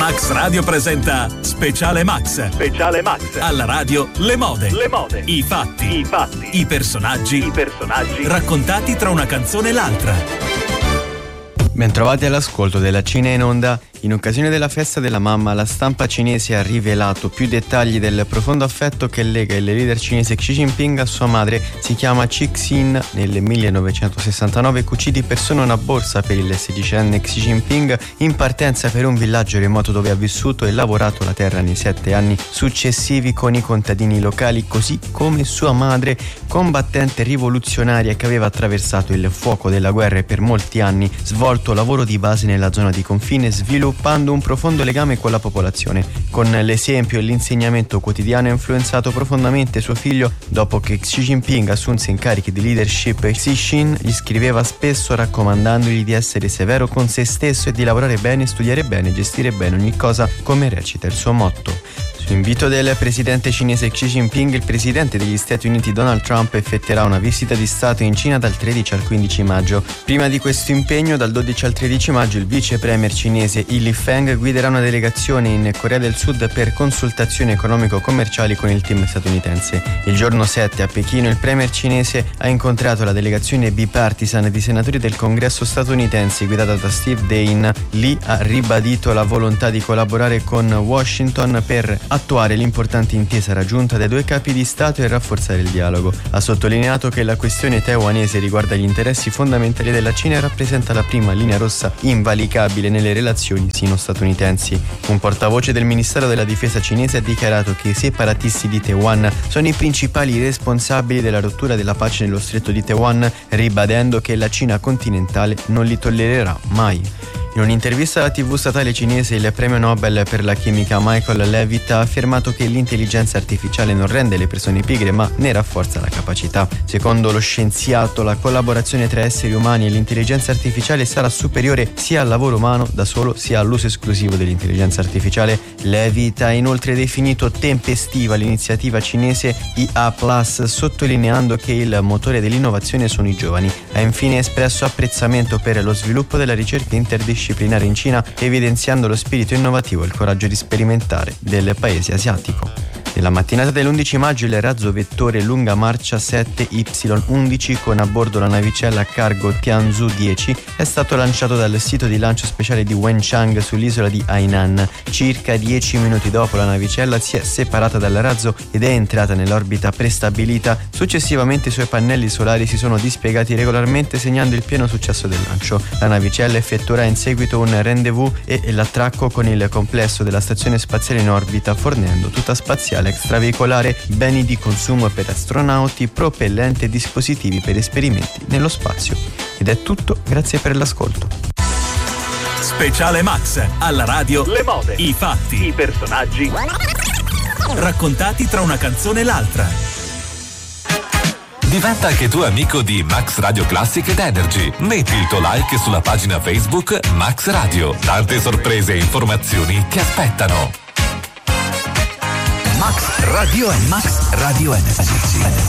Max Radio presenta Speciale Max. Speciale Max. Alla radio le mode. Le mode. I fatti. I fatti. I personaggi. I personaggi. Raccontati tra una canzone e l'altra. Bentrovati all'ascolto della Cina in Onda. In occasione della festa della mamma, la stampa cinese ha rivelato più dettagli del profondo affetto che lega il leader cinese Xi Jinping a sua madre. Si chiama Cixin. Nel 1969 cucì di persona una borsa per il sedicenne Xi Jinping in partenza per un villaggio remoto dove ha vissuto e lavorato la terra nei 7 anni successivi con i contadini locali, così come sua madre, combattente rivoluzionaria che aveva attraversato il fuoco della guerra e per molti anni svolto lavoro di base nella zona di confine, sviluppando un profondo legame con la popolazione. Con l'esempio e l'insegnamento quotidiano ha influenzato profondamente suo figlio. Dopo che Xi Jinping assunse incarichi di leadership, Cixin gli scriveva spesso raccomandandogli di essere severo con se stesso e di lavorare bene, studiare bene, gestire bene ogni cosa, come recita il suo motto. Su invito del presidente cinese Xi Jinping, il presidente degli Stati Uniti Donald Trump effettuerà una visita di Stato in Cina dal 13 al 15 maggio. Prima di questo impegno, dal 12 al 13 maggio, il vice premier cinese Li Feng guiderà una delegazione in Corea del Sud per consultazioni economico-commerciali con il team statunitense. Il giorno 7 a Pechino il premier cinese ha incontrato la delegazione bipartisan di senatori del Congresso statunitense guidata da Steve Daines. Li ha ribadito la volontà di collaborare con Washington per attuare l'importante intesa raggiunta dai due capi di Stato e rafforzare il dialogo. Ha sottolineato che la questione taiwanese riguarda gli interessi fondamentali della Cina e rappresenta la prima linea rossa invalicabile nelle relazioni sino-statunitensi. Un portavoce del Ministero della Difesa cinese ha dichiarato che i separatisti di Taiwan sono i principali responsabili della rottura della pace nello stretto di Taiwan, ribadendo che la Cina continentale non li tollererà mai. In un'intervista alla TV statale cinese, il premio Nobel per la chimica Michael Levitt ha affermato che l'intelligenza artificiale non rende le persone pigre ma ne rafforza la capacità. Secondo lo scienziato, la collaborazione tra esseri umani e l'intelligenza artificiale sarà superiore sia al lavoro umano da solo sia all'uso esclusivo dell'intelligenza artificiale. Levitt ha inoltre definito tempestiva l'iniziativa cinese IA+, sottolineando che il motore dell'innovazione sono i giovani. Ha infine espresso apprezzamento per lo sviluppo della ricerca interdisciplinare in Cina, evidenziando lo spirito innovativo e il coraggio di sperimentare del paese asiatico. Nella mattinata dell'11 maggio il razzo vettore lunga marcia 7Y11 con a bordo la navicella cargo Tianzhou 10 è stato lanciato dal sito di lancio speciale di Wenchang sull'isola di Hainan. Circa 10 minuti dopo la navicella si è separata dal razzo ed è entrata nell'orbita prestabilita. Successivamente i suoi pannelli solari si sono dispiegati regolarmente, segnando il pieno successo del lancio. La navicella effettuerà in seguito un rendezvous e l'attracco con il complesso della stazione spaziale in orbita, fornendo tuta spaziale extraveicolare, beni di consumo per astronauti, propellente e dispositivi per esperimenti nello spazio. Ed è tutto, grazie per l'ascolto. Speciale Max, alla radio le mode. I fatti. I personaggi. Raccontati tra una canzone e l'altra. Diventa anche tu amico di Max Radio Classic ed Energy. Metti il tuo like sulla pagina Facebook Max Radio. Tante sorprese e informazioni ti aspettano. Max Radio Energy.